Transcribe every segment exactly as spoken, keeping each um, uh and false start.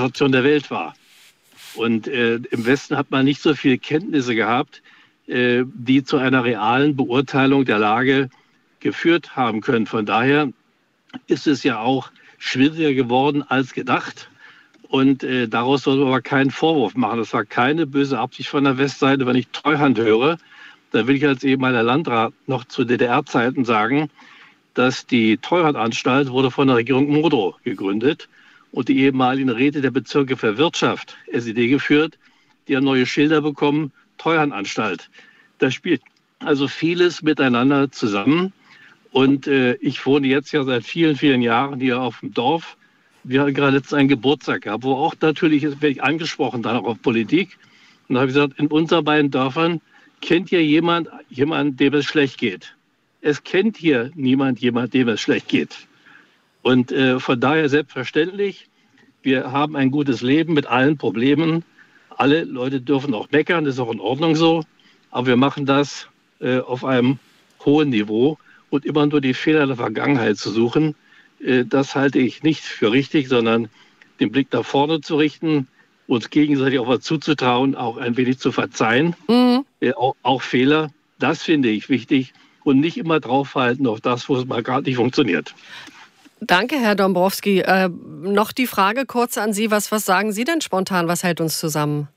Zivilisation der Welt war. Und äh, im Westen hat man nicht so viele Kenntnisse gehabt, äh, die zu einer realen Beurteilung der Lage geführt haben können. Von daher ist es ja auch schwieriger geworden als gedacht. Und äh, daraus soll man aber keinen Vorwurf machen. Das war keine böse Absicht von der Westseite. Wenn ich Treuhand höre, dann will ich als ehemaliger Landrat noch zu D D R-Zeiten sagen, dass die Treuhandanstalt wurde von der Regierung Modrow gegründet und die ehemaligen Räte der Bezirke für Wirtschaft, S E D, geführt. Die haben neue Schilder bekommen, Treuhandanstalt. Da spielt also vieles miteinander zusammen. Und äh, ich wohne jetzt ja seit vielen, vielen Jahren hier auf dem Dorf. Wir hatten gerade letztens einen Geburtstag gehabt, wo auch natürlich, werde ich angesprochen, dann auch auf Politik. Und da habe ich gesagt, in unseren beiden Dörfern kennt hier jemand, jemand, dem es schlecht geht. Es kennt hier niemand, jemand, dem es schlecht geht. Und äh, von daher selbstverständlich, wir haben ein gutes Leben mit allen Problemen. Alle Leute dürfen auch meckern, das ist auch in Ordnung so. Aber wir machen das äh, auf einem hohen Niveau. Und immer nur die Fehler der Vergangenheit zu suchen, äh, das halte ich nicht für richtig, sondern den Blick nach vorne zu richten, uns gegenseitig auch was zuzutrauen, auch ein wenig zu verzeihen, mhm. äh, auch, auch Fehler, das finde ich wichtig und nicht immer draufhalten auf das, wo es mal gerade nicht funktioniert. Danke, Herr Dombrowski. Äh, noch die Frage kurz an Sie, was, was sagen Sie denn spontan, was hält uns zusammen?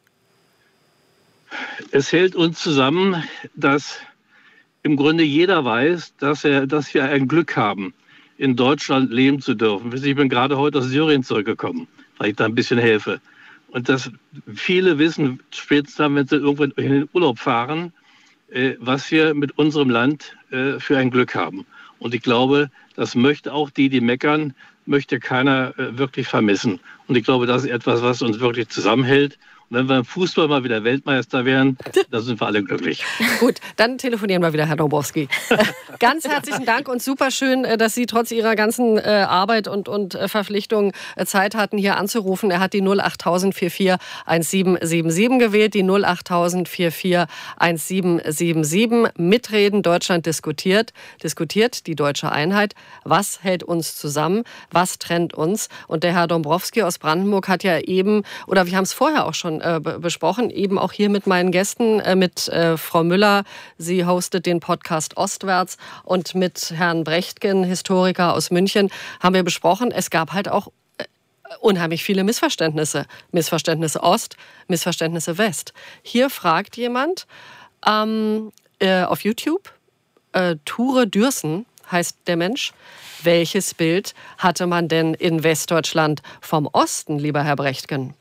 Es hält uns zusammen, dass im Grunde jeder weiß, dass, er, dass wir ein Glück haben, in Deutschland leben zu dürfen. Ich bin gerade heute aus Syrien zurückgekommen, weil ich da ein bisschen helfe. Und dass viele wissen, spätestens wenn sie irgendwann in den Urlaub fahren, äh, was wir mit unserem Land äh, für ein Glück haben. Und ich glaube, das möchte auch die, die meckern, möchte keiner äh, wirklich vermissen. Und ich glaube, das ist etwas, was uns wirklich zusammenhält. Und wenn wir im Fußball mal wieder Weltmeister wären, dann sind wir alle glücklich. Gut, dann telefonieren wir wieder, Herr Dombrowski. Ganz herzlichen Dank und super schön, dass Sie trotz Ihrer ganzen äh, Arbeit und, und äh, Verpflichtungen äh, Zeit hatten, hier anzurufen. Er hat die null acht null vier vier eins sieben sieben sieben gewählt, die null acht null vier vier eins sieben sieben sieben. Mitreden, Deutschland diskutiert, diskutiert die deutsche Einheit. Was hält uns zusammen? Was trennt uns? Und der Herr Dombrowski aus Brandenburg hat ja eben, oder wir haben es vorher auch schon äh, besprochen, eben auch hier mit meinen Gästen, äh, mit äh, Frau Müller. Sie hostet den Podcast Ostwärts und mit Herrn Brechtgen, Historiker aus München, haben wir besprochen, es gab halt auch äh, unheimlich viele Missverständnisse. Missverständnisse Ost, Missverständnisse West. Hier fragt jemand ähm, äh, auf YouTube, äh, Ture Dürsen heißt der Mensch, welches Bild hatte man denn in Westdeutschland vom Osten, lieber Herr Brechtgen?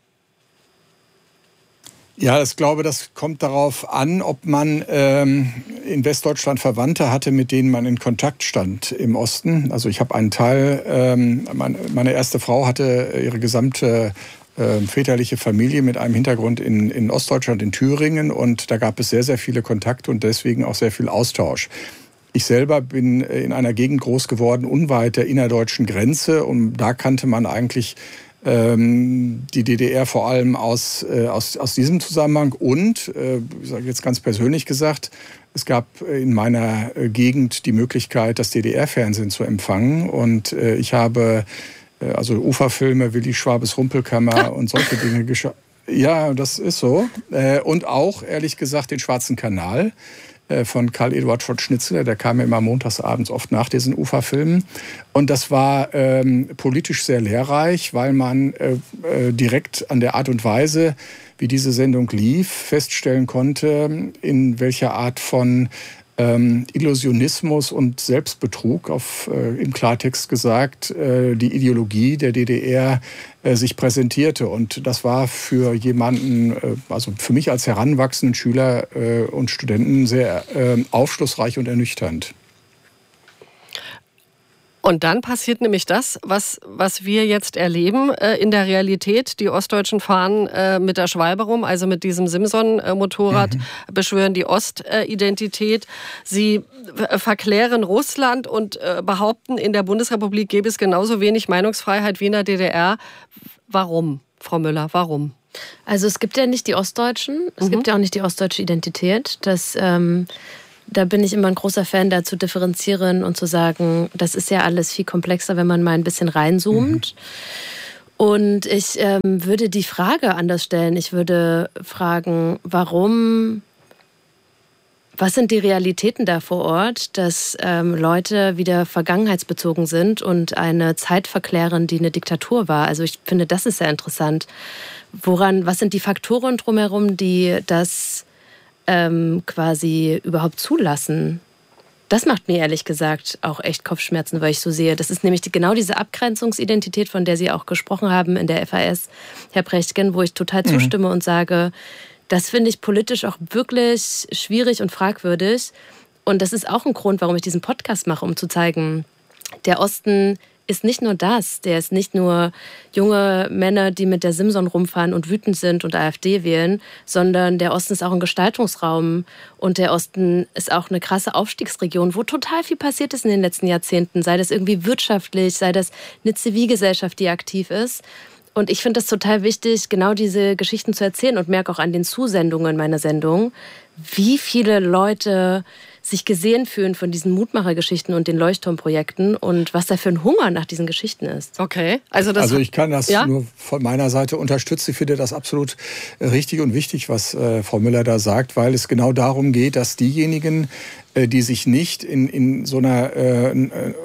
Ja, ich glaube, das kommt darauf an, ob man ähm, in Westdeutschland Verwandte hatte, mit denen man in Kontakt stand im Osten. Also ich habe einen Teil, ähm, meine, meine erste Frau hatte ihre gesamte äh, väterliche Familie mit einem Hintergrund in, in Ostdeutschland, in Thüringen. Und da gab es sehr, sehr viele Kontakte und deswegen auch sehr viel Austausch. Ich selber bin in einer Gegend groß geworden, unweit der innerdeutschen Grenze. Und da kannte man eigentlich die D D R vor allem aus, äh, aus, aus diesem Zusammenhang. Und, äh, ich sage jetzt ganz persönlich gesagt, es gab in meiner Gegend die Möglichkeit, das D D R-Fernsehen zu empfangen. Und äh, ich habe äh, also Uferfilme, Willi Schwabes Rumpelkammer und solche Dinge geschaut. Ja, das ist so. Äh, und auch, ehrlich gesagt, den Schwarzen Kanal von Karl Eduard Schott-Schnitzler, der kam ja immer montagsabends oft nach diesen Uferfilmen. Und das war ähm, politisch sehr lehrreich, weil man äh, äh, direkt an der Art und Weise, wie diese Sendung lief, feststellen konnte, in welcher Art von ähm, Illusionismus und Selbstbetrug, auf, äh, im Klartext gesagt, äh, die Ideologie der D D R äh, sich präsentierte. Und das war für jemanden, äh, also für mich als heranwachsenden Schüler äh, und Studenten sehr äh, aufschlussreich und ernüchternd. Und dann passiert nämlich das, was, was wir jetzt erleben äh, in der Realität. Die Ostdeutschen fahren äh, mit der Schwalbe rum, also mit diesem Simson-Motorrad, mhm. beschwören die Ostidentität. Sie äh, verklären Russland und äh, behaupten, in der Bundesrepublik gäbe es genauso wenig Meinungsfreiheit wie in der D D R. Warum, Frau Müller, warum? Also es gibt ja nicht die Ostdeutschen, es mhm. gibt ja auch nicht die ostdeutsche Identität. Das... Ähm Da bin ich immer ein großer Fan, da zu differenzieren und zu sagen, das ist ja alles viel komplexer, wenn man mal ein bisschen reinzoomt. Mhm. Und ich ähm, würde die Frage anders stellen. Ich würde fragen, warum, was sind die Realitäten da vor Ort, dass ähm, Leute wieder vergangenheitsbezogen sind und eine Zeit verklären, die eine Diktatur war? Also ich finde, das ist sehr interessant. Woran, was sind die Faktoren drumherum, die das ähm, quasi überhaupt zulassen? Das macht mir ehrlich gesagt auch echt Kopfschmerzen, weil ich so sehe. Das ist nämlich die, genau diese Abgrenzungsidentität, von der Sie auch gesprochen haben in der F A S, Herr Brechtgen, wo ich total zustimme mhm. und sage, das finde ich politisch auch wirklich schwierig und fragwürdig. Und das ist auch ein Grund, warum ich diesen Podcast mache, um zu zeigen, der Osten ist nicht nur das. Der ist nicht nur junge Männer, die mit der Simson rumfahren und wütend sind und AfD wählen, sondern der Osten ist auch ein Gestaltungsraum. Und der Osten ist auch eine krasse Aufstiegsregion, wo total viel passiert ist in den letzten Jahrzehnten. Sei das irgendwie wirtschaftlich, sei das eine Zivilgesellschaft, die aktiv ist. Und ich finde es total wichtig, genau diese Geschichten zu erzählen und merke auch an den Zusendungen meiner Sendung, wie viele Leute sich gesehen fühlen von diesen Mutmachergeschichten und den Leuchtturmprojekten und was da für ein Hunger nach diesen Geschichten ist. Okay, also das... Also ich kann das ja? nur von meiner Seite unterstützen. Ich finde das absolut richtig und wichtig, was äh, Frau Müller da sagt, weil es genau darum geht, dass diejenigen, äh, die sich nicht in, in so einer äh,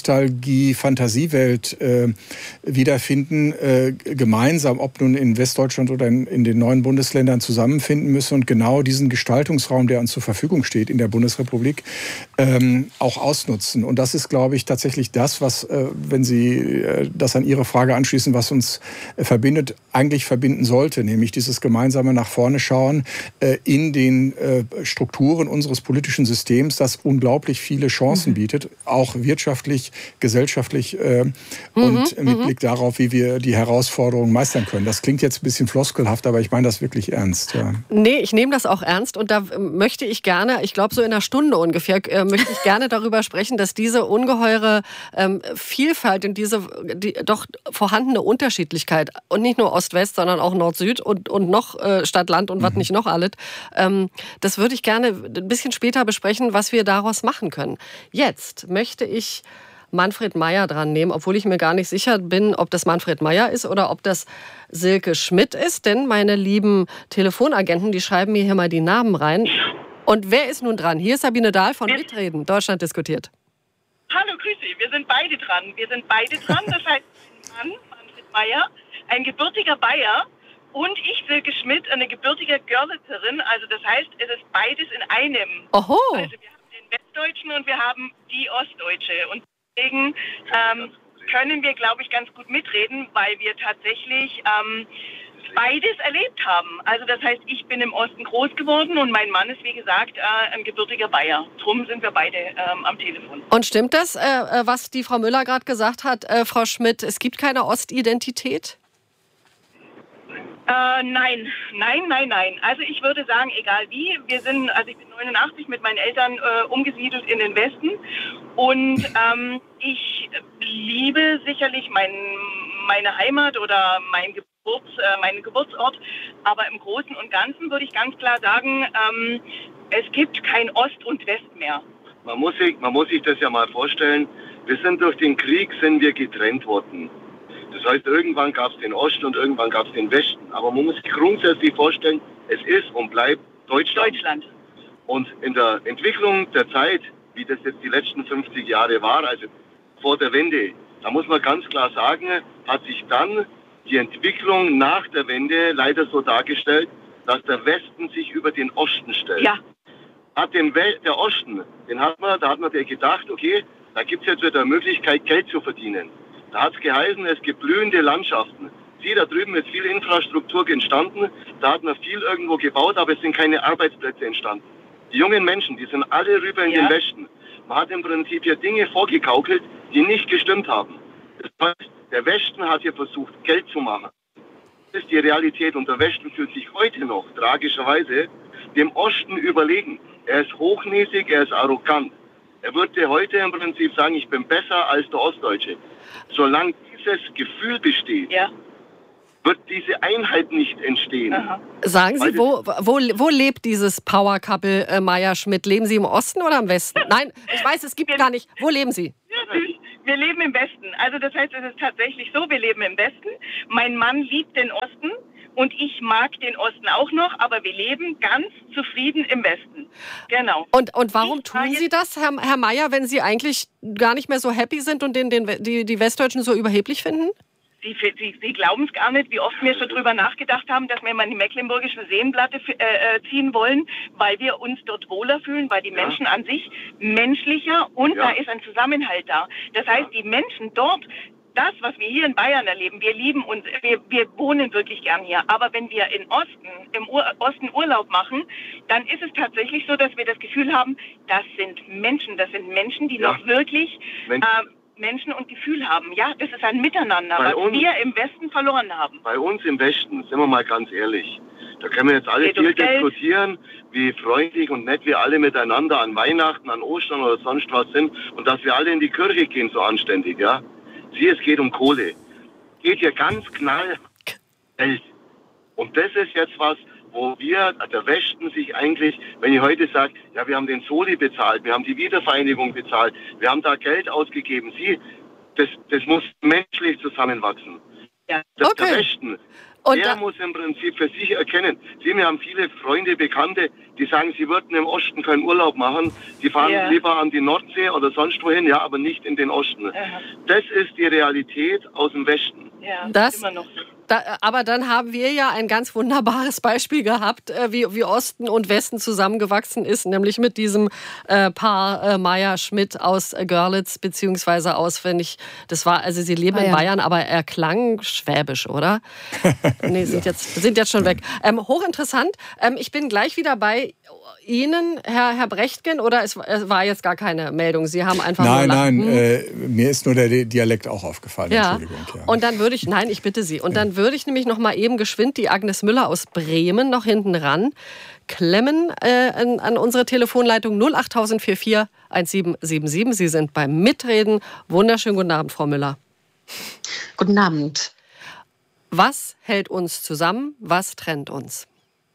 Ostalgie-Fantasiewelt äh, wiederfinden, äh, gemeinsam, ob nun in Westdeutschland oder in, in den neuen Bundesländern, zusammenfinden müssen und genau diesen Gestaltungsraum, der uns zur Verfügung steht in der Bundesrepublik, ähm, auch ausnutzen. Und das ist, glaube ich, tatsächlich das, was, äh, wenn Sie äh, das an Ihre Frage anschließen, was uns äh, verbindet, eigentlich verbinden sollte, nämlich dieses gemeinsame nach vorne schauen äh, in den äh, Strukturen unseres politischen Systems, das unglaublich viele Chancen mhm. bietet, auch wirtschaftlich, gesellschaftlich äh, mhm, und mit mhm. Blick darauf, wie wir die Herausforderungen meistern können. Das klingt jetzt ein bisschen floskelhaft, aber ich meine das wirklich ernst. Ja. Nee, ich nehme das auch ernst und da möchte ich gerne, ich glaube so in einer Stunde ungefähr, äh, möchte ich gerne darüber sprechen, dass diese ungeheure ähm, Vielfalt und diese die, doch vorhandene Unterschiedlichkeit und nicht nur Ost-West, sondern auch Nord-Süd und, und noch äh, Stadt-Land und mhm. was nicht noch alles, ähm, das würde ich gerne ein bisschen später besprechen, was wir daraus machen können. Jetzt möchte ich Manfred Meyer dran nehmen, obwohl ich mir gar nicht sicher bin, ob das Manfred Meyer ist oder ob das Silke Schmidt ist, denn meine lieben Telefonagenten, die schreiben mir hier mal die Namen rein. Und wer ist nun dran? Hier ist Sabine Dahl von Mitreden, Deutschland diskutiert. Hallo, grüß Sie, wir sind beide dran. Wir sind beide dran, das heißt, ein Mann, Manfred Meyer, ein gebürtiger Bayer und ich, Silke Schmidt, eine gebürtige Görlitzerin. Also das heißt, es ist beides in einem. Oho. Also wir haben den Westdeutschen und wir haben die Ostdeutsche. Und deswegen ähm, können wir, glaube ich, ganz gut mitreden, weil wir tatsächlich ähm, beides erlebt haben. Also das heißt, ich bin im Osten groß geworden und mein Mann ist, wie gesagt, äh, ein gebürtiger Bayer. Drum sind wir beide ähm, am Telefon. Und stimmt das, äh, was die Frau Müller gerade gesagt hat, äh, Frau Schmidt, es gibt keine Ostidentität? Äh, nein, nein, nein, nein. Also ich würde sagen, egal wie, wir sind, also ich bin neunundachtzig mit meinen Eltern äh, umgesiedelt in den Westen und ähm, ich liebe sicherlich mein, meine Heimat oder mein Geburts, äh, meinen Geburtsort, aber im Großen und Ganzen würde ich ganz klar sagen, ähm, es gibt kein Ost und West mehr. Man muss sich, man muss sich das ja mal vorstellen, wir sind durch den Krieg, sind wir getrennt worden. Das heißt, irgendwann gab es den Osten und irgendwann gab es den Westen. Aber man muss sich grundsätzlich vorstellen, es ist und bleibt Deutschland. Deutschland. Und in der Entwicklung der Zeit, wie das jetzt die letzten fünfzig Jahre war, also vor der Wende, da muss man ganz klar sagen, hat sich dann die Entwicklung nach der Wende leider so dargestellt, dass der Westen sich über den Osten stellt. Ja. Hat den We- der Osten, den hat man, da hat man gedacht, okay, da gibt es jetzt wieder eine Möglichkeit, Geld zu verdienen. Da hat es geheißen, es gibt blühende Landschaften. Sie, da drüben ist viel Infrastruktur entstanden, da hat man viel irgendwo gebaut, aber es sind keine Arbeitsplätze entstanden. Die jungen Menschen, die sind alle rüber in ja. den Westen. Man hat im Prinzip hier Dinge vorgegaukelt, die nicht gestimmt haben. Das heißt, der Westen hat hier versucht, Geld zu machen. Das ist die Realität und der Westen fühlt sich heute noch, tragischerweise, dem Osten überlegen. Er ist hochnäsig, er ist arrogant. Er würde heute im Prinzip sagen, ich bin besser als der Ostdeutsche. Solange dieses Gefühl besteht, ja. wird diese Einheit nicht entstehen. Aha. Sagen Sie, wo, wo, wo lebt dieses Power-Couple äh, Meyer-Schmidt? Leben Sie im Osten oder im Westen? Nein, ich weiß, es gibt gar nicht. Wo leben Sie? Wir leben im Westen. Also das heißt, es ist tatsächlich so, wir leben im Westen. Mein Mann liebt den Osten und ich mag den Osten auch noch, aber wir leben ganz zufrieden im Westen. Genau. Und, und warum ich tun Sie das, Herr, Herr Mayer, wenn Sie eigentlich gar nicht mehr so happy sind und den, den, die, die Westdeutschen so überheblich finden? Sie, Sie, Sie glauben es gar nicht, wie oft wir schon drüber nachgedacht haben, dass wir mal die mecklenburgische Seenplatte äh, ziehen wollen, weil wir uns dort wohler fühlen, weil die ja. Menschen an sich menschlicher und ja. da ist ein Zusammenhalt da. Das heißt, die Menschen dort, das, was wir hier in Bayern erleben, wir lieben uns, wir, wir wohnen wirklich gern hier. Aber wenn wir in Osten, im Ur, Osten Urlaub machen, dann ist es tatsächlich so, dass wir das Gefühl haben, das sind Menschen, das sind Menschen, die ja. noch wirklich... Mensch. Äh, Menschen und Gefühl haben. Ja, das ist ein Miteinander, bei was uns, wir im Westen verloren haben. Bei uns im Westen, sind wir mal ganz ehrlich, da können wir jetzt alle viel diskutieren, wie freundlich und nett wir alle miteinander an Weihnachten, an Ostern oder sonst was sind und dass wir alle in die Kirche gehen, so anständig, ja. Sieh, es geht um Kohle. Geht hier ganz knall Geld. Und das ist jetzt was, wo wir, der Westen sich eigentlich, wenn ich heute sage, ja, wir haben den Soli bezahlt, wir haben die Wiedervereinigung bezahlt, wir haben da Geld ausgegeben, Sie, das, das muss menschlich zusammenwachsen. Ja. Das, okay. Der Westen, und der muss im Prinzip für sich erkennen. Sie, wir haben viele Freunde, Bekannte, die sagen, sie würden im Osten keinen Urlaub machen, die fahren ja. lieber an die Nordsee oder sonst wohin, ja, aber nicht in den Osten. Ja. Das ist die Realität aus dem Westen. Ja, das immer noch. Da, aber dann haben wir ja ein ganz wunderbares Beispiel gehabt, äh, wie, wie Osten und Westen zusammengewachsen ist, nämlich mit diesem äh, Paar äh, Mayer-Schmidt aus äh, Görlitz, beziehungsweise auswendig, das war, also sie leben Bayern. in Bayern, aber er klang schwäbisch, oder? Nee, sind, ja. jetzt, sind jetzt schon weg. Ähm, hochinteressant. Ähm, ich bin gleich wieder bei Ihnen, Herr, Herr Brechtgen, oder es, es war jetzt gar keine Meldung? Sie haben einfach Nein, nur nein, äh, mir ist nur der Dialekt auch aufgefallen. Ja. Entschuldigung. Ja. Und dann würde ich, nein, ich bitte Sie, und ja. dann würde ich nämlich noch mal eben geschwind die Agnes Müller aus Bremen noch hinten ran klemmen äh, an, an unsere Telefonleitung null acht null null vier vier eins sieben sieben sieben. Sie sind beim Mitreden. Wunderschönen guten Abend, Frau Müller. Guten Abend. Was hält uns zusammen? Was trennt uns?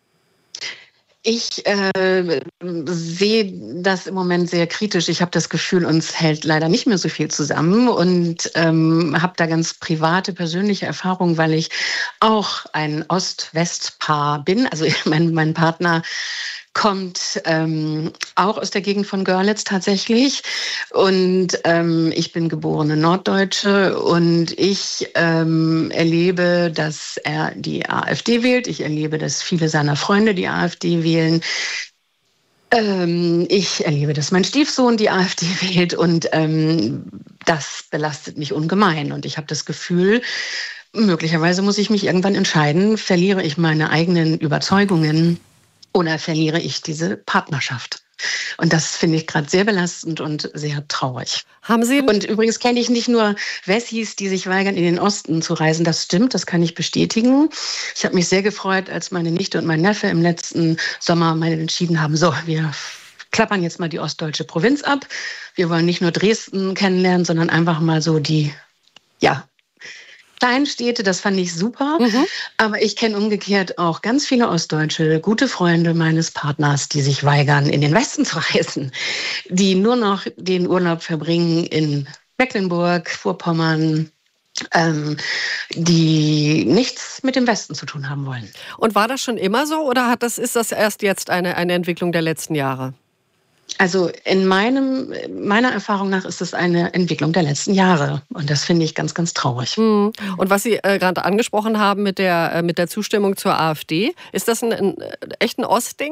Ich äh, sehe das im Moment sehr kritisch. Ich habe das Gefühl, uns hält leider nicht mehr so viel zusammen und ähm, habe da ganz private, persönliche Erfahrungen, weil ich auch ein Ost-West-Paar bin. Also mein, mein Partner kommt ähm, auch aus der Gegend von Görlitz tatsächlich und ähm, ich bin geborene Norddeutsche und ich ähm, erlebe, dass er die AfD wählt. Ich erlebe, dass viele seiner Freunde die AfD wählen. Ähm, ich erlebe, dass mein Stiefsohn die AfD wählt und ähm, das belastet mich ungemein und ich habe das Gefühl, möglicherweise muss ich mich irgendwann entscheiden, verliere ich meine eigenen Überzeugungen oder verliere ich diese Partnerschaft? Und das finde ich gerade sehr belastend und sehr traurig. Haben Sie? Und übrigens kenne ich nicht nur Wessis, die sich weigern, in den Osten zu reisen. Das stimmt, das kann ich bestätigen. Ich habe mich sehr gefreut, als meine Nichte und mein Neffe im letzten Sommer mal entschieden haben, so, wir klappern jetzt mal die ostdeutsche Provinz ab. Wir wollen nicht nur Dresden kennenlernen, sondern einfach mal so die, ja, Kleinstädte, das fand ich super. Mhm. Aber ich kenne umgekehrt auch ganz viele Ostdeutsche, gute Freunde meines Partners, die sich weigern, in den Westen zu reisen, die nur noch den Urlaub verbringen in Mecklenburg, Vorpommern, ähm, die nichts mit dem Westen zu tun haben wollen. Und war das schon immer so oder hat das, ist das erst jetzt eine, eine Entwicklung der letzten Jahre? Also in meinem, meiner Erfahrung nach ist es eine Entwicklung der letzten Jahre. Und das finde ich ganz, ganz traurig. Und was Sie äh, gerade angesprochen haben mit der, äh, mit der Zustimmung zur AfD, ist das ein, ein echt ein Ostding?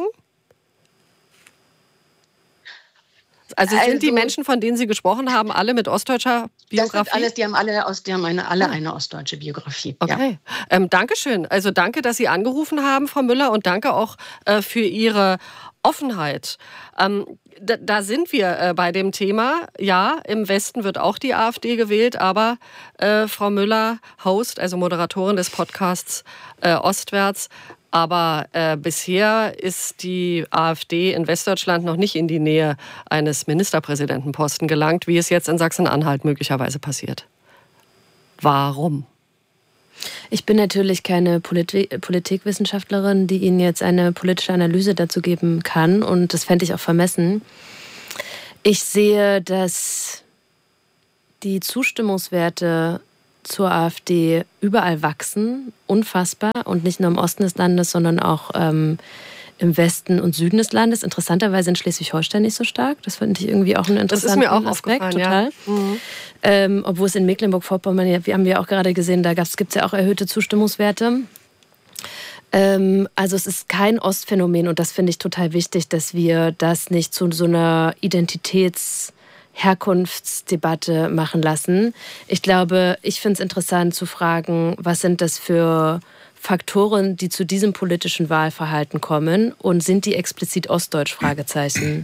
Also sind also, die Menschen, von denen Sie gesprochen haben, alle mit ostdeutscher Biografie? Das sind alles, die haben alle, die haben eine, alle eine ostdeutsche Biografie. Okay, ja. ähm, Dankeschön. Also danke, dass Sie angerufen haben, Frau Müller, und danke auch äh, für Ihre Offenheit. Ähm, da, da sind wir äh, bei dem Thema. Ja, im Westen wird auch die AfD gewählt, aber äh, Frau Müller, Host, also Moderatorin des Podcasts äh, Ostwärts, aber äh, bisher ist die AfD in Westdeutschland noch nicht in die Nähe eines Ministerpräsidentenposten gelangt, wie es jetzt in Sachsen-Anhalt möglicherweise passiert. Warum? Ich bin natürlich keine Polit- Politikwissenschaftlerin, die Ihnen jetzt eine politische Analyse dazu geben kann. Und das fände ich auch vermessen. Ich sehe, dass die Zustimmungswerte zur AfD überall wachsen, unfassbar, und nicht nur im Osten des Landes, sondern auch ähm, im Westen und Süden des Landes. Interessanterweise in Schleswig-Holstein nicht so stark. Das fand ich irgendwie auch einen interessanten das ist mir auch Aspekt. Total. Ja. Mhm. Ähm, obwohl es in Mecklenburg-Vorpommern, ja, wir haben ja auch gerade gesehen, da gibt es ja auch erhöhte Zustimmungswerte. Ähm, also es ist kein Ostphänomen, und das finde ich total wichtig, dass wir das nicht zu so einer Identitäts- Herkunftsdebatte machen lassen. Ich glaube, ich finde es interessant zu fragen, was sind das für Faktoren, die zu diesem politischen Wahlverhalten kommen, und sind die explizit ostdeutsch? Fragezeichen.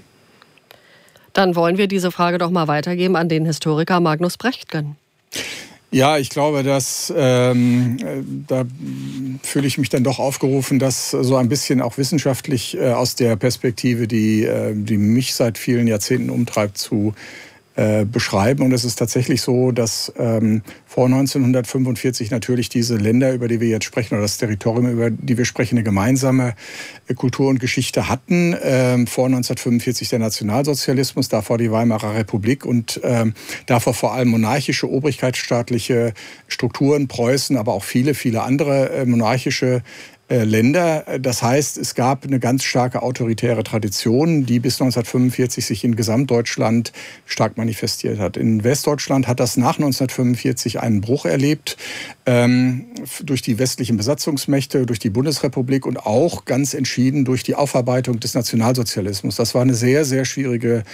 Dann wollen wir diese Frage doch mal weitergeben an den Historiker Magnus Brechtgen. Ja, ich glaube, dass ähm, da fühle ich mich dann doch aufgerufen, das so ein bisschen auch wissenschaftlich äh, aus der Perspektive, die, äh, die mich seit vielen Jahrzehnten umtreibt, zu äh, beschreiben. Und es ist tatsächlich so, dass ähm, vor neunzehnhundertfünfundvierzig natürlich diese Länder, über die wir jetzt sprechen, oder das Territorium, über die wir sprechen, eine gemeinsame Kultur und Geschichte hatten. Ähm, vor neunzehnhundertfünfundvierzig der Nationalsozialismus, davor die Weimarer Republik und ähm, davor vor allem monarchische, obrigkeitsstaatliche Strukturen, Preußen, aber auch viele, viele andere äh, monarchische Länder. Das heißt, es gab eine ganz starke autoritäre Tradition, die bis neunzehnhundertfünfundvierzig sich in Gesamtdeutschland stark manifestiert hat. In Westdeutschland hat das nach neunzehnhundertfünfundvierzig einen Bruch erlebt, ähm, durch die westlichen Besatzungsmächte, durch die Bundesrepublik und auch ganz entschieden durch die Aufarbeitung des Nationalsozialismus. Das war eine sehr, sehr schwierige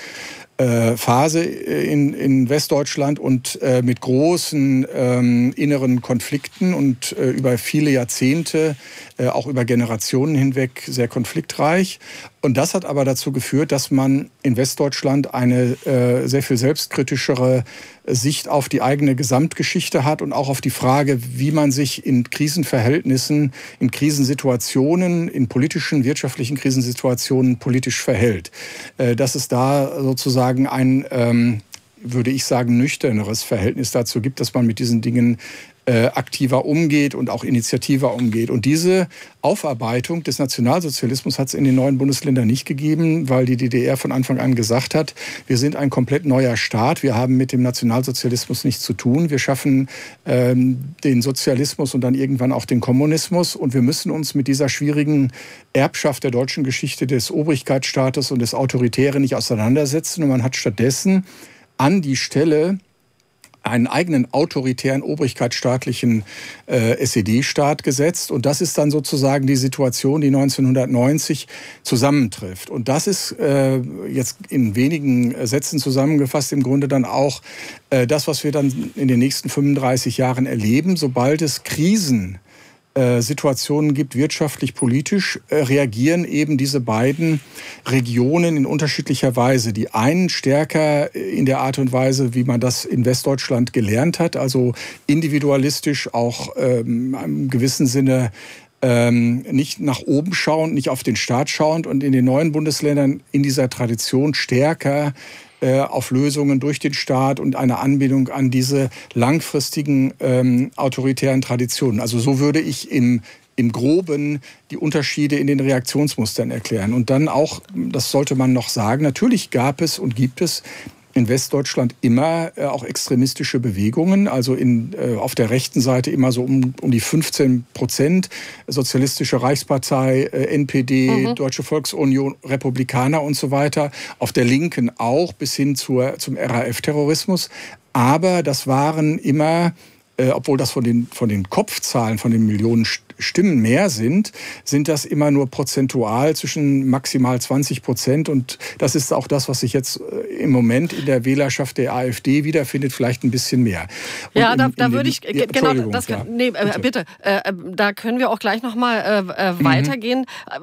Phase in, in Westdeutschland und äh, mit großen ähm, inneren Konflikten und äh, über viele Jahrzehnte, äh, auch über Generationen hinweg sehr konfliktreich. Und das hat aber dazu geführt, dass man in Westdeutschland eine äh, sehr viel selbstkritischere Sicht auf die eigene Gesamtgeschichte hat und auch auf die Frage, wie man sich in Krisenverhältnissen, in Krisensituationen, in politischen, wirtschaftlichen Krisensituationen politisch verhält. Äh, dass es da sozusagen ein, ähm, würde ich sagen, nüchterneres Verhältnis dazu gibt, dass man mit diesen Dingen äh, aktiver umgeht und auch initiativer umgeht. Und diese Aufarbeitung des Nationalsozialismus hat es in den neuen Bundesländern nicht gegeben, weil die D D R von Anfang an gesagt hat, wir sind ein komplett neuer Staat, wir haben mit dem Nationalsozialismus nichts zu tun, wir schaffen ähm, den Sozialismus und dann irgendwann auch den Kommunismus, und wir müssen uns mit dieser schwierigen Erbschaft der deutschen Geschichte des Obrigkeitsstaates und des Autoritären nicht auseinandersetzen. Und man hat stattdessen an die Stelle einen eigenen autoritären, obrigkeitsstaatlichen äh, S E D-Staat gesetzt. Und das ist dann sozusagen die Situation, die neunzehnhundertneunzig zusammentrifft. Und das ist äh, jetzt in wenigen Sätzen zusammengefasst im Grunde dann auch äh, das, was wir dann in den nächsten fünfunddreißig Jahren erleben. Sobald es Krisen Situationen gibt, wirtschaftlich, politisch, reagieren eben diese beiden Regionen in unterschiedlicher Weise. Die einen stärker in der Art und Weise, wie man das in Westdeutschland gelernt hat, also individualistisch, auch ähm, im gewissen Sinne ähm, nicht nach oben schauend, nicht auf den Staat schauend, und in den neuen Bundesländern in dieser Tradition stärker auf Lösungen durch den Staat und eine Anbindung an diese langfristigen ähm, autoritären Traditionen. Also so würde ich im, im Groben die Unterschiede in den Reaktionsmustern erklären. Und dann auch, das sollte man noch sagen, natürlich gab es und gibt es in Westdeutschland immer äh, auch extremistische Bewegungen, also in, äh, auf der rechten Seite immer so um, um die fünfzehn Prozent, Sozialistische Reichspartei, äh, N P D, mhm. Deutsche Volksunion, Republikaner und so weiter, auf der Linken auch bis hin zur, zum R A F-Terrorismus. Aber das waren immer, äh, obwohl das von den, von den Kopfzahlen, von den Millionen Stimmen mehr sind, sind das immer nur prozentual zwischen maximal zwanzig Prozent. Und das ist auch das, was sich jetzt im Moment in der Wählerschaft der AfD wiederfindet, vielleicht ein bisschen mehr. Und ja, in, da, da in würde den, ich, ja, genau, das, ja, nee, bitte, bitte. Äh, da können wir auch gleich nochmal äh, mhm. weitergehen.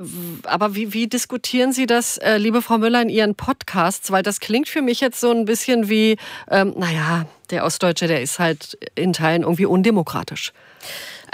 Aber wie, wie diskutieren Sie das, äh, liebe Frau Müller, in Ihren Podcasts? Weil das klingt für mich jetzt so ein bisschen wie, ähm, naja, der Ostdeutsche, der ist halt in Teilen irgendwie undemokratisch.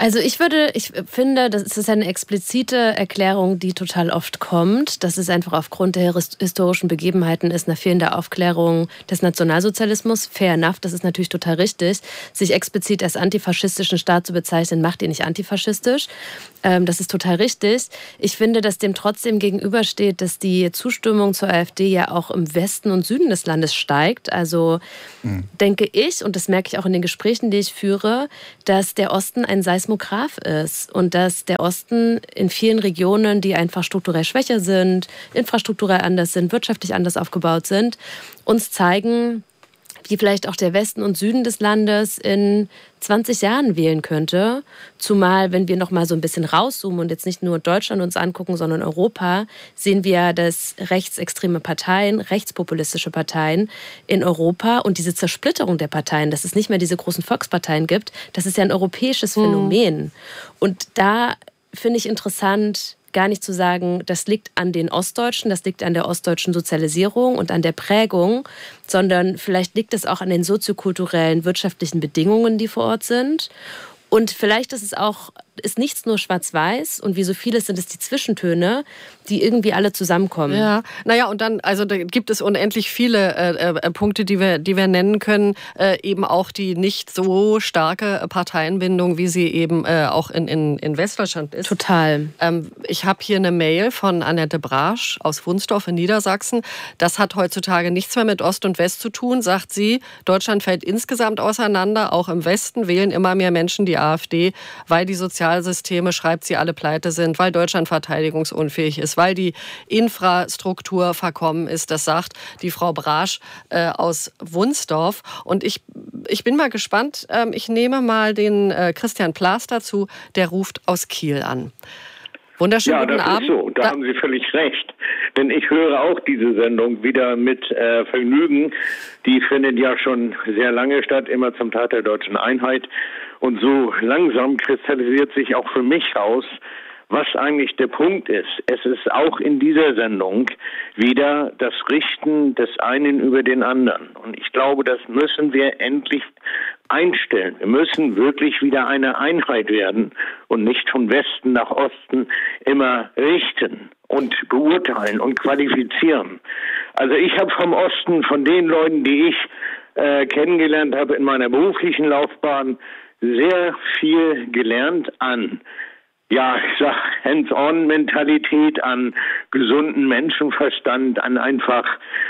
Also ich würde, ich finde, das ist eine explizite Erklärung, die total oft kommt, dass es einfach aufgrund der historischen Begebenheiten ist, eine fehlende Aufklärung des Nationalsozialismus. Fair enough, das ist natürlich total richtig. Sich explizit als antifaschistischen Staat zu bezeichnen, macht ihn nicht antifaschistisch. Das ist total richtig. Ich finde, dass dem trotzdem gegenübersteht, dass die Zustimmung zur AfD ja auch im Westen und Süden des Landes steigt. Also mhm. denke ich, und das merke ich auch in den Gesprächen, die ich führe, dass der Osten ein Seismograph ist und dass der Osten in vielen Regionen, die einfach strukturell schwächer sind, infrastrukturell anders sind, wirtschaftlich anders aufgebaut sind, uns zeigen, wie vielleicht auch der Westen und Süden des Landes in zwanzig Jahren wählen könnte. Zumal, wenn wir noch mal so ein bisschen rauszoomen und jetzt nicht nur Deutschland uns angucken, sondern Europa, sehen wir, dass rechtsextreme Parteien, rechtspopulistische Parteien in Europa und diese Zersplitterung der Parteien, dass es nicht mehr diese großen Volksparteien gibt, das ist ja ein europäisches Phänomen. Hm. Und da finde ich interessant, gar nicht zu sagen, das liegt an den Ostdeutschen, das liegt an der ostdeutschen Sozialisierung und an der Prägung, sondern vielleicht liegt es auch an den soziokulturellen, wirtschaftlichen Bedingungen, die vor Ort sind. Und vielleicht ist es auch, ist nichts nur schwarz-weiß und wie so vieles sind es die Zwischentöne, die irgendwie alle zusammenkommen. Ja, naja, und dann, also da gibt es unendlich viele äh, äh, Punkte, die wir, die wir nennen können. Äh, eben auch die nicht so starke Parteienbindung, wie sie eben äh, auch in, in, in Westdeutschland ist. Total. Ähm, ich habe hier eine Mail von Annette Brasch aus Wunsdorf in Niedersachsen. Das hat heutzutage nichts mehr mit Ost und West zu tun, sagt sie. Deutschland fällt insgesamt auseinander. Auch im Westen wählen immer mehr Menschen die AfD, weil die Sozialsysteme, schreibt sie, alle pleite sind, weil Deutschland verteidigungsunfähig ist, weil die Infrastruktur verkommen ist. Das sagt die Frau Brasch äh, aus Wunsdorf. Und ich, ich bin mal gespannt. Ähm, ich nehme mal den äh, Christian Plaß dazu. Der ruft aus Kiel an. Wunderschönen ja, guten das Abend. Ist so. Da, da haben Sie völlig recht. Denn ich höre auch diese Sendung wieder mit äh, Vergnügen. Die findet ja schon sehr lange statt, immer zum Tag der deutschen Einheit. Und so langsam kristallisiert sich auch für mich raus, was eigentlich der Punkt ist. Es ist auch in dieser Sendung wieder das Richten des einen über den anderen. Und ich glaube, das müssen wir endlich einstellen. Wir müssen wirklich wieder eine Einheit werden und nicht von Westen nach Osten immer richten und beurteilen und qualifizieren. Also ich habe vom Osten, von den Leuten, die ich äh, kennengelernt habe in meiner beruflichen Laufbahn, sehr viel gelernt an, ja, ich sag, Hands-on-Mentalität, an gesunden Menschenverstand, an einfach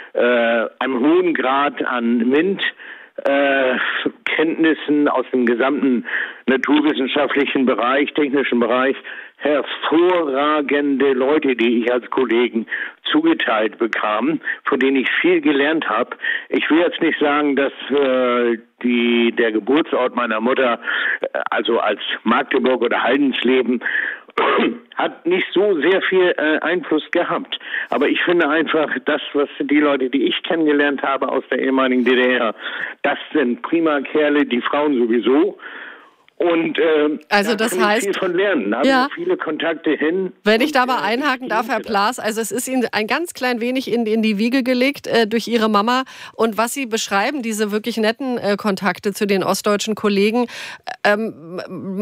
äh, einem hohen Grad an MINT, Äh, Kenntnissen aus dem gesamten naturwissenschaftlichen Bereich, technischen Bereich, hervorragende Leute, die ich als Kollegen zugeteilt bekam, von denen ich viel gelernt habe. Ich will jetzt nicht sagen, dass äh, die, der Geburtsort meiner Mutter, äh, also als Magdeburg oder Haldensleben, hat nicht so sehr viel äh, Einfluss gehabt. Aber ich finde einfach, das, was die Leute, die ich kennengelernt habe aus der ehemaligen D D R, das sind prima Kerle, die Frauen sowieso. Und äh, also da das kann heißt, ich viel von lernen. Da haben ja, viele Kontakte hin. Wenn ich da mal einhaken darf, Herr Plaß, also es ist Ihnen ein ganz klein wenig in, in die Wiege gelegt äh, durch Ihre Mama. Und was Sie beschreiben, diese wirklich netten äh, Kontakte zu den ostdeutschen Kollegen, ähm,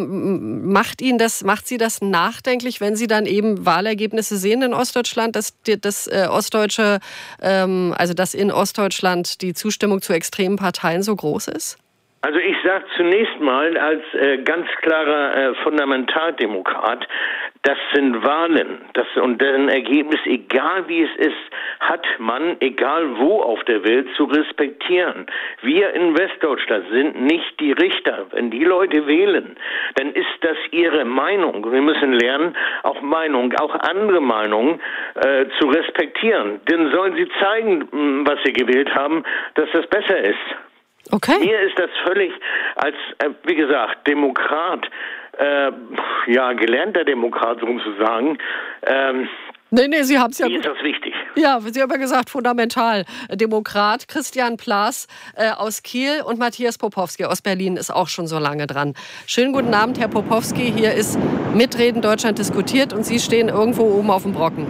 macht Ihnen das, macht Sie das nachdenklich, wenn Sie dann eben Wahlergebnisse sehen in Ostdeutschland, dass das äh, ostdeutsche, ähm, also dass in Ostdeutschland die Zustimmung zu extremen Parteien so groß ist? Also ich sage zunächst mal als äh, ganz klarer äh, Fundamentaldemokrat, das sind Wahlen, das und deren Ergebnis, egal wie es ist, hat man, egal wo auf der Welt, zu respektieren. Wir in Westdeutschland sind nicht die Richter. Wenn die Leute wählen, dann ist das ihre Meinung. Wir müssen lernen, auch Meinung, auch andere Meinungen äh, zu respektieren. Denn sollen sie zeigen, was sie gewählt haben, dass das besser ist. Okay. Mir ist das völlig als, äh, wie gesagt, Demokrat, äh, ja, gelernter Demokrat sozusagen, ähm, Nee, nee, Sie haben es ja. Mir ist das wichtig. Ja, Sie haben ja gesagt, fundamental. Demokrat, Christian Plaß äh, aus Kiel und Matthias Popowski aus Berlin ist auch schon so lange dran. Schönen guten Abend, Herr Popowski. Hier ist Mitreden Deutschland diskutiert und Sie stehen irgendwo oben auf dem Brocken.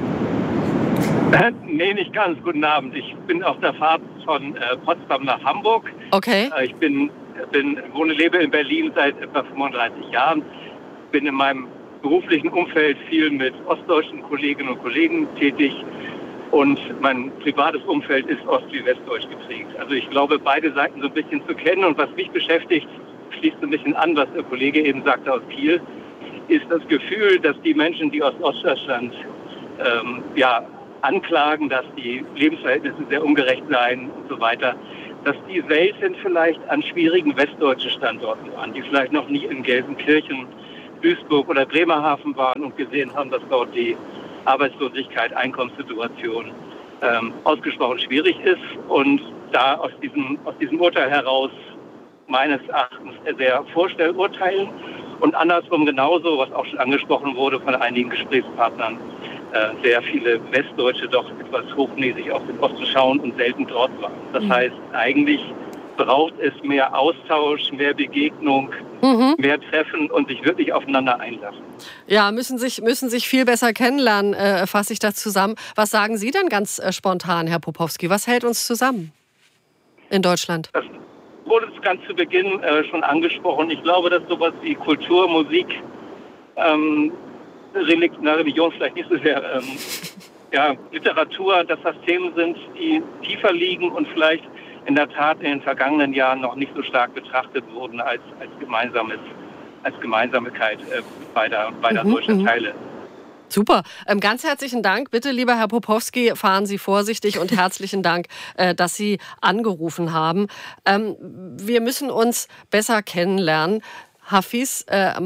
Äh, nee, nicht ganz. Guten Abend. Ich bin auf der Fahrt von äh, Potsdam nach Hamburg. Okay. Äh, ich bin, bin, wohne, lebe in Berlin seit etwa fünfunddreißig Jahren. bin in meinem beruflichen Umfeld viel mit ostdeutschen Kolleginnen und Kollegen tätig und mein privates Umfeld ist ost- wie westdeutsch geprägt. Also ich glaube, beide Seiten so ein bisschen zu kennen und was mich beschäftigt, schließt ein bisschen an, was der Kollege eben sagte aus Kiel, ist das Gefühl, dass die Menschen, die aus Ostdeutschland ähm, ja, anklagen, dass die Lebensverhältnisse sehr ungerecht seien und so weiter, dass die selten vielleicht an schwierigen westdeutschen Standorten waren, die vielleicht noch nie in Gelsenkirchen, Duisburg oder Bremerhaven waren und gesehen haben, dass dort die Arbeitslosigkeit, Einkommenssituation ähm, ausgesprochen schwierig ist und da aus diesem, aus diesem Urteil heraus meines Erachtens sehr vorstellurteilen und andersrum genauso, was auch schon angesprochen wurde von einigen Gesprächspartnern, äh, sehr viele Westdeutsche doch etwas hochnäsig auf den Osten schauen und selten dort waren. Das mhm. heißt, eigentlich braucht es mehr Austausch, mehr Begegnung, mhm. mehr Treffen und sich wirklich aufeinander einlassen. Ja, müssen sich, müssen sich viel besser kennenlernen, äh, fasse ich das zusammen. Was sagen Sie denn ganz äh, spontan, Herr Popowski? Was hält uns zusammen in Deutschland? Das wurde ganz zu Beginn äh, schon angesprochen. Ich glaube, dass sowas wie Kultur, Musik, ähm, Relig- na, Religion vielleicht nicht so sehr, ähm, ja, Literatur, dass das Themen sind, die tiefer liegen und vielleicht in der Tat in den vergangenen Jahren noch nicht so stark betrachtet wurden als, als, gemeinsames, als Gemeinsamkeit äh, beider, beider mhm, deutscher Teile. Super. Ähm, ganz herzlichen Dank. Bitte, lieber Herr Popowski, fahren Sie vorsichtig und herzlichen Dank, äh, dass Sie angerufen haben. Ähm, wir müssen uns besser kennenlernen. Hafiz äh,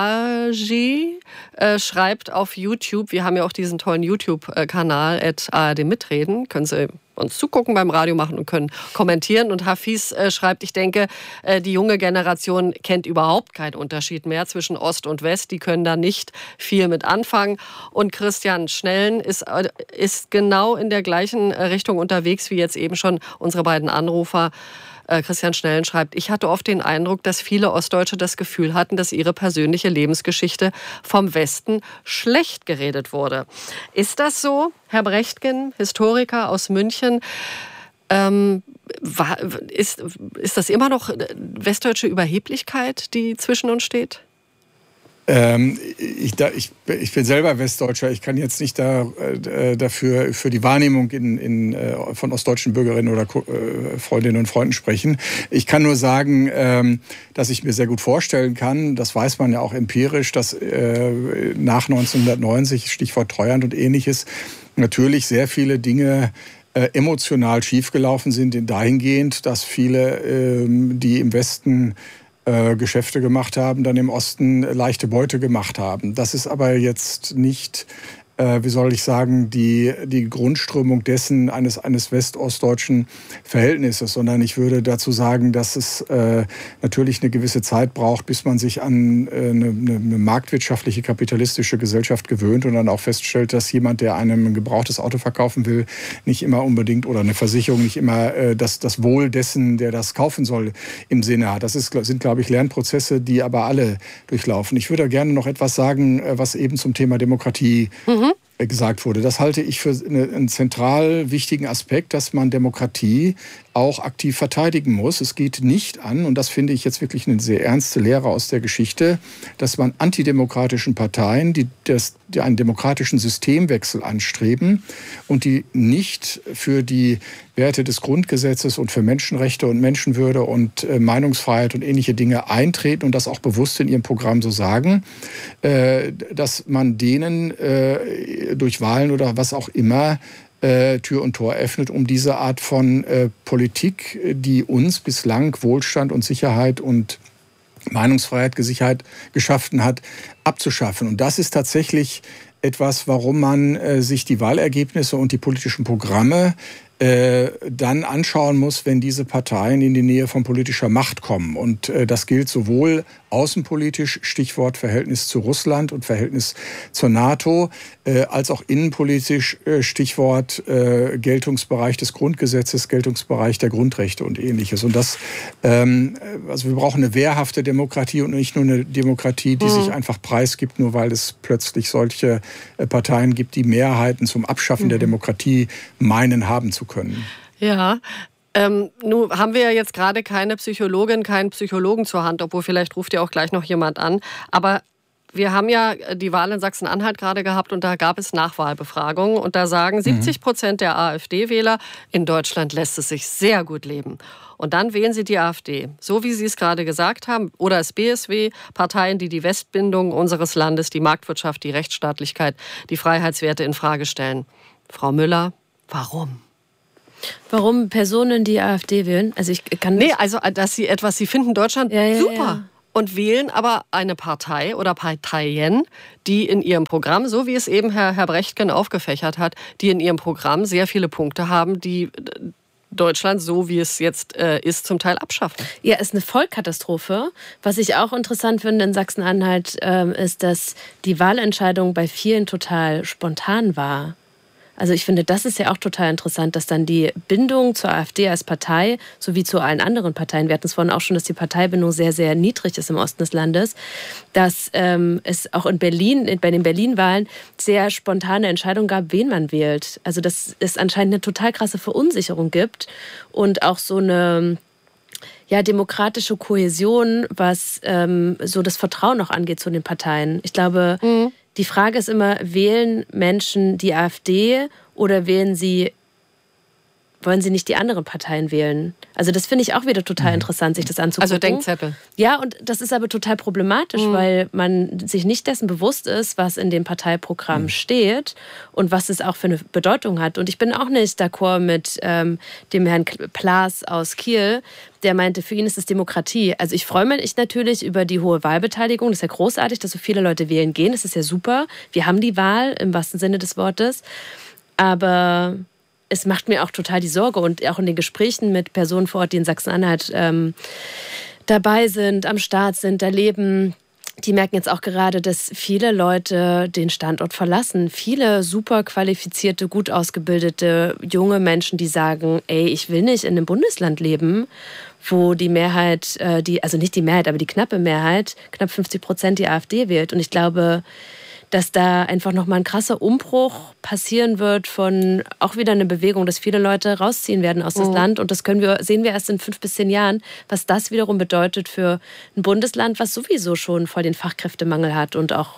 Mahaji äh, schreibt auf YouTube, wir haben ja auch diesen tollen YouTube-Kanal at A R D Mitreden, können Sie uns zugucken beim Radio machen und können kommentieren. Und Hafiz äh, schreibt, ich denke, äh, die junge Generation kennt überhaupt keinen Unterschied mehr zwischen Ost und West. Die können da nicht viel mit anfangen. Und Christian Schnellen ist, äh, ist genau in der gleichen Richtung unterwegs wie jetzt eben schon unsere beiden Anrufer. Christian Schnellen schreibt, ich hatte oft den Eindruck, dass viele Ostdeutsche das Gefühl hatten, dass ihre persönliche Lebensgeschichte vom Westen schlecht geredet wurde. Ist das so, Herr Brechtgen, Historiker aus München? Ähm, war, ist, ist das immer noch westdeutsche Überheblichkeit, die zwischen uns steht? Ähm, ich, da, ich, ich bin selber Westdeutscher. Ich kann jetzt nicht da, äh, dafür für die Wahrnehmung in, in, äh, von ostdeutschen Bürgerinnen oder äh, Freundinnen und Freunden sprechen. Ich kann nur sagen, ähm, dass ich mir sehr gut vorstellen kann, das weiß man ja auch empirisch, dass äh, nach neunzehnhundertneunzig, Stichwort Treuhand und Ähnliches, natürlich sehr viele Dinge äh, emotional schiefgelaufen sind, dahingehend, dass viele, äh, die im Westen Geschäfte gemacht haben, dann im Osten leichte Beute gemacht haben. Das ist aber jetzt nicht, äh, wie soll ich sagen, die, die Grundströmung dessen eines, eines west-ostdeutschen Verhältnisses, sondern ich würde dazu sagen, dass es äh, natürlich eine gewisse Zeit braucht, bis man sich an äh, eine, eine marktwirtschaftliche, kapitalistische Gesellschaft gewöhnt und dann auch feststellt, dass jemand, der einem ein gebrauchtes Auto verkaufen will, nicht immer unbedingt oder eine Versicherung nicht immer äh, das, das Wohl dessen, der das kaufen soll, im Sinne hat. Das ist, sind, glaube ich, Lernprozesse, die aber alle durchlaufen. Ich würde gerne noch etwas sagen, was eben zum Thema Demokratie mhm. gesagt wurde. Das halte ich für einen zentral wichtigen Aspekt, dass man Demokratie auch aktiv verteidigen muss. Es geht nicht an, und das finde ich jetzt wirklich eine sehr ernste Lehre aus der Geschichte, dass man antidemokratischen Parteien, die, das, die einen demokratischen Systemwechsel anstreben und die nicht für die Werte des Grundgesetzes und für Menschenrechte und Menschenwürde und äh, Meinungsfreiheit und ähnliche Dinge eintreten und das auch bewusst in ihrem Programm so sagen, äh, dass man denen äh, durch Wahlen oder was auch immer äh, Tür und Tor öffnet, um diese Art von äh, Politik, die uns bislang Wohlstand und Sicherheit und Meinungsfreiheit, Sicherheit geschaffen hat, abzuschaffen. Und das ist tatsächlich etwas, warum man äh, sich die Wahlergebnisse und die politischen Programme äh, dann anschauen muss, wenn diese Parteien in die Nähe von politischer Macht kommen. Und äh, das gilt sowohl außenpolitisch, Stichwort Verhältnis zu Russland und Verhältnis zur NATO, äh, als auch innenpolitisch, äh, Stichwort äh, Geltungsbereich des Grundgesetzes, Geltungsbereich der Grundrechte und Ähnliches. Und das, ähm, also wir brauchen eine wehrhafte Demokratie und nicht nur eine Demokratie, die mhm. sich einfach preisgibt, nur weil es plötzlich solche äh, Parteien gibt, die Mehrheiten zum Abschaffen mhm. der Demokratie meinen, haben zu können. Ja, Ähm, nun haben wir ja jetzt gerade keine Psychologin, keinen Psychologen zur Hand, obwohl vielleicht ruft ja auch gleich noch jemand an. Aber Wir haben ja die Wahl in Sachsen-Anhalt gerade gehabt und da gab es Nachwahlbefragungen und da sagen siebzig Prozent der AfD-Wähler, in Deutschland lässt es sich sehr gut leben. Und dann wählen sie die AfD, so wie Sie es gerade gesagt haben, oder das B S W, Parteien, die die Westbindung unseres Landes, die Marktwirtschaft, die Rechtsstaatlichkeit, die Freiheitswerte in Frage stellen. Frau Müller, warum? Warum Personen die AfD wählen? Also ich kann Nee, also dass sie etwas, sie finden Deutschland ja, ja, super. Ja. Und wählen aber eine Partei oder Parteien, die in ihrem Programm, so wie es eben Herr, Herr Brechtgen aufgefächert hat, die in ihrem Programm sehr viele Punkte haben, die Deutschland, so wie es jetzt äh, ist, zum Teil abschaffen. Ja, ist eine Vollkatastrophe. Was ich auch interessant finde in Sachsen-Anhalt, ähm, ist, dass die Wahlentscheidung bei vielen total spontan war. Also ich finde, das ist ja auch total interessant, dass dann die Bindung zur AfD als Partei, sowie zu allen anderen Parteien, wir hatten es vorhin auch schon, dass die Parteibindung sehr, sehr niedrig ist im Osten des Landes, dass ähm, es auch in Berlin, bei den Berlin-Wahlen sehr spontane Entscheidungen gab, wen man wählt. Also dass es anscheinend eine total krasse Verunsicherung gibt und auch so eine ja, demokratische Kohäsion, was ähm, so das Vertrauen auch angeht zu den Parteien. Ich glaube, mhm. die Frage ist immer, wählen Menschen die AfD oder wählen sie, wollen sie nicht die anderen Parteien wählen? Also das finde ich auch wieder total interessant, sich das anzugucken. Also Denkzettel. Ja, und das ist aber total problematisch, mhm. weil man sich nicht dessen bewusst ist, was in dem Parteiprogramm mhm. steht und was es auch für eine Bedeutung hat. Und ich bin auch nicht d'accord mit ähm, dem Herrn Plaas aus Kiel, der meinte, für ihn ist es Demokratie. Also ich freue mich natürlich über die hohe Wahlbeteiligung. Das ist ja großartig, dass so viele Leute wählen gehen. Das ist ja super. Wir haben die Wahl im wahrsten Sinne des Wortes. Aber es macht mir auch total die Sorge und auch in den Gesprächen mit Personen vor Ort, die in Sachsen-Anhalt ähm, dabei sind, am Start sind, da leben, die merken jetzt auch gerade, dass viele Leute den Standort verlassen. Viele super qualifizierte, gut ausgebildete junge Menschen, die sagen, ey, ich will nicht in einem Bundesland leben, wo die Mehrheit, äh, die, also nicht die Mehrheit, aber die knappe Mehrheit, knapp fünfzig Prozent die AfD wählt. Und ich glaube, dass da einfach nochmal ein krasser Umbruch passieren wird von auch wieder eine Bewegung, dass viele Leute rausziehen werden aus das mhm. Land. Und das können wir, sehen wir erst in fünf bis zehn Jahren, was das wiederum bedeutet für ein Bundesland, was sowieso schon voll den Fachkräftemangel hat und auch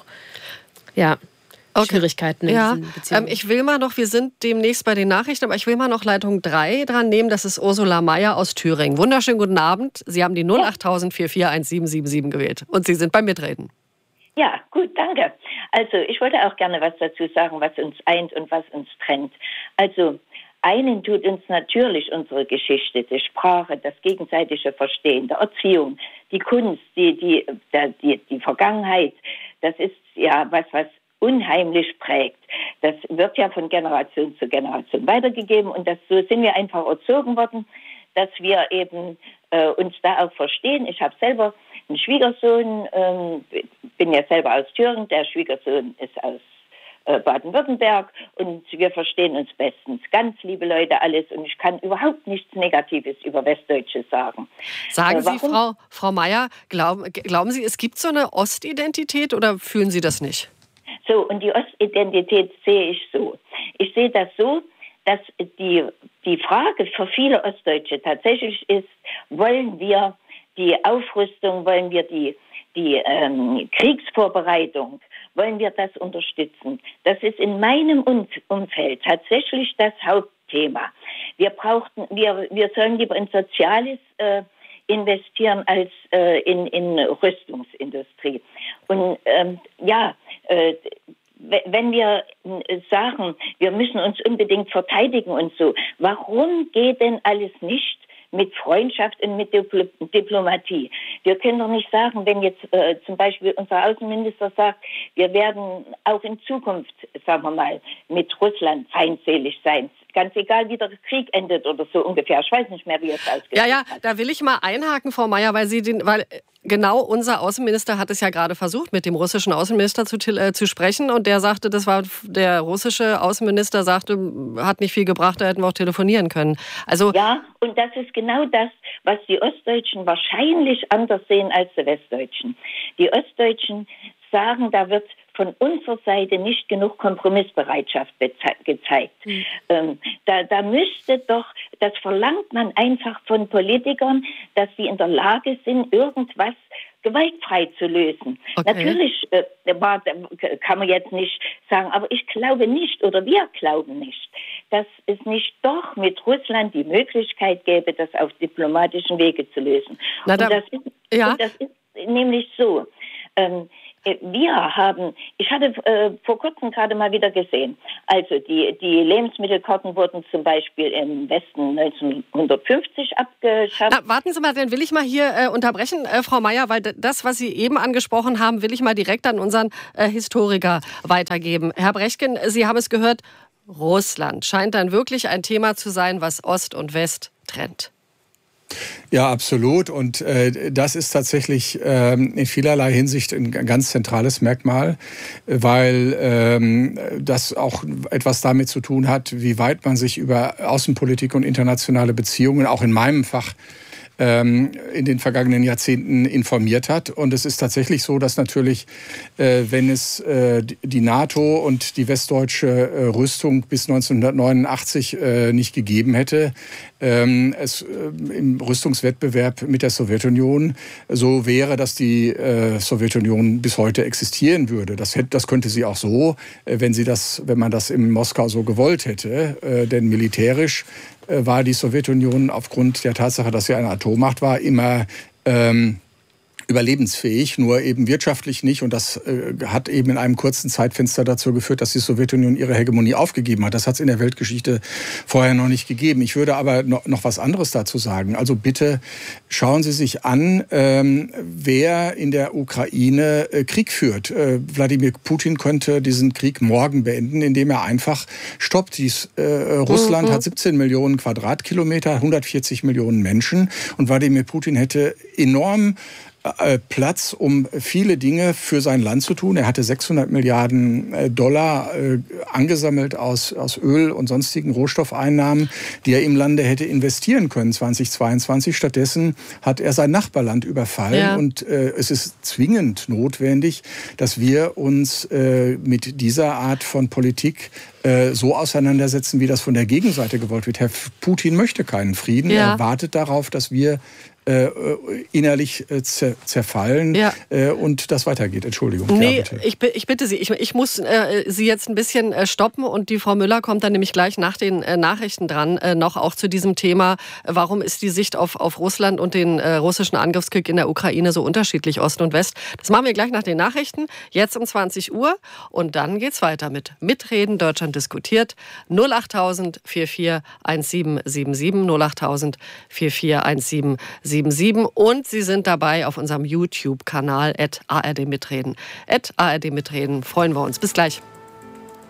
ja, okay. Schwierigkeiten in ja. diesen Beziehungen. Ähm, ich will mal noch, wir sind demnächst bei den Nachrichten, aber ich will mal noch Leitung drei dran nehmen. Das ist Ursula Meier aus Thüringen. Wunderschönen guten Abend. Sie haben die null acht null null vier vier eins sieben sieben sieben gewählt und Sie sind beim Mitreden. Ja, gut, danke. Also ich wollte auch gerne was dazu sagen, was uns eint und was uns trennt. Also einen tut uns natürlich unsere Geschichte, die Sprache, das gegenseitige Verstehen, der Erziehung, die Kunst, die, die, die, die Vergangenheit. Das ist ja was, was unheimlich prägt. Das wird ja von Generation zu Generation weitergegeben und das, so sind wir einfach erzogen worden, dass wir eben äh, uns da auch verstehen. Ich habe selber einen Schwiegersohn, ähm, bin ja selber aus Thüringen, der Schwiegersohn ist aus äh, Baden-Württemberg und wir verstehen uns bestens. Ganz liebe Leute, alles und ich kann überhaupt nichts Negatives über Westdeutsche sagen. Sagen äh, Sie, Frau, Frau Meier, glauben, glauben Sie, es gibt so eine Ostidentität oder fühlen Sie das nicht? So, und die Ostidentität sehe ich so. Ich sehe das so, dass die, die Frage für viele Ostdeutsche tatsächlich ist, wollen wir die Aufrüstung, wollen wir die, die ähm, Kriegsvorbereitung, wollen wir das unterstützen? Das ist in meinem Umfeld tatsächlich das Hauptthema. Wir brauchten, wir, wir sollen lieber in Soziales äh, investieren als äh, in, in Rüstungsindustrie. Und ähm, ja, äh, wenn wir sagen, wir müssen uns unbedingt verteidigen und so, warum geht denn alles nicht mit Freundschaft und mit Dipl- Diplomatie? Wir können doch nicht sagen, wenn jetzt äh, zum Beispiel unser Außenminister sagt, wir werden auch in Zukunft, sagen wir mal, mit Russland feindselig sein. Ganz egal, wie der Krieg endet oder so ungefähr. Ich weiß nicht mehr, wie es ausgeht. Ja, ja, da will ich mal einhaken, Frau Meier, weil Sie den, weil genau unser Außenminister hat es ja gerade versucht, mit dem russischen Außenminister zu, äh, zu sprechen. Und der sagte, das war der russische Außenminister sagte, hat nicht viel gebracht, da hätten wir auch telefonieren können. Also ja, und das ist genau das, was die Ostdeutschen wahrscheinlich anders sehen als die Westdeutschen. Die Ostdeutschen sagen, da wird von unserer Seite nicht genug Kompromissbereitschaft gezeigt. Mhm. Ähm, da, da müsste doch, das verlangt man einfach von Politikern, dass sie in der Lage sind, irgendwas gewaltfrei zu lösen. Okay. Natürlich äh, war, kann man jetzt nicht sagen, aber ich glaube nicht oder wir glauben nicht, dass es nicht doch mit Russland die Möglichkeit gäbe, das auf diplomatischen Wege zu lösen. Na, da, und, das ist, ja. und das ist nämlich so. Ähm, Wir haben, ich hatte äh, vor kurzem gerade mal wieder gesehen, also die, die Lebensmittelkarten wurden zum Beispiel im Westen neunzehnhundertfünfzig abgeschafft. Na, warten Sie mal, dann will ich mal hier äh, unterbrechen, äh, Frau Meier, weil das, was Sie eben angesprochen haben, will ich mal direkt an unseren äh, Historiker weitergeben. Herr Brechgen, Sie haben es gehört, Russland scheint dann wirklich ein Thema zu sein, was Ost und West trennt. Ja, absolut. Und äh, das ist tatsächlich ähm, in vielerlei Hinsicht ein ganz zentrales Merkmal, weil ähm, das auch etwas damit zu tun hat, wie weit man sich über Außenpolitik und internationale Beziehungen, auch in meinem Fach, in den vergangenen Jahrzehnten informiert hat. Und es ist tatsächlich so, dass natürlich, wenn es die NATO und die westdeutsche Rüstung bis neunzehnhundertneunundachtzig nicht gegeben hätte, es im Rüstungswettbewerb mit der Sowjetunion so wäre, dass die Sowjetunion bis heute existieren würde. Das hätte, das könnte sie auch so, wenn sie das, wenn man das in Moskau so gewollt hätte. Denn militärisch war die Sowjetunion aufgrund der Tatsache, dass sie eine Atommacht war, immer ähm, überlebensfähig, nur eben wirtschaftlich nicht. Und das äh, hat eben in einem kurzen Zeitfenster dazu geführt, dass die Sowjetunion ihre Hegemonie aufgegeben hat. Das hat es in der Weltgeschichte vorher noch nicht gegeben. Ich würde aber noch, noch was anderes dazu sagen. Also bitte schauen Sie sich an, ähm, wer in der Ukraine äh, Krieg führt. Äh, Wladimir Putin könnte diesen Krieg morgen beenden, indem er einfach stoppt. Dies, äh, Russland mhm. hat siebzehn Millionen Quadratkilometer, hundertvierzig Millionen Menschen. Und Wladimir Putin hätte enorm Platz, um viele Dinge für sein Land zu tun. Er hatte sechshundert Milliarden Dollar äh, angesammelt aus, aus Öl und sonstigen Rohstoffeinnahmen, die er im Lande hätte investieren können zweitausendzweiundzwanzig. Stattdessen hat er sein Nachbarland überfallen. Ja. Und äh, es ist zwingend notwendig, dass wir uns äh, mit dieser Art von Politik äh, so auseinandersetzen, wie das von der Gegenseite gewollt wird. Herr Putin möchte keinen Frieden. Ja. Er wartet darauf, dass wir Äh, innerlich äh, zerfallen ja. äh, und das weitergeht. Entschuldigung. Nee, ja, bitte. Ich, ich bitte Sie, ich, ich muss äh, Sie jetzt ein bisschen äh, stoppen und die Frau Müller kommt dann nämlich gleich nach den äh, Nachrichten dran, äh, noch auch zu diesem Thema, warum ist die Sicht auf, auf Russland und den äh, russischen Angriffskrieg in der Ukraine so unterschiedlich, Ost und West. Das machen wir gleich nach den Nachrichten, jetzt um zwanzig Uhr und dann geht's weiter mit Mitreden, Deutschland diskutiert, null achttausend vierundvierzig siebzehn siebenundsiebzig, null achttausend vierundvierzig siebzehn siebenundsiebzig. Und Sie sind dabei auf unserem YouTube-Kanal at A R D Mitreden. at A R D Mitreden. Freuen wir uns. Bis gleich.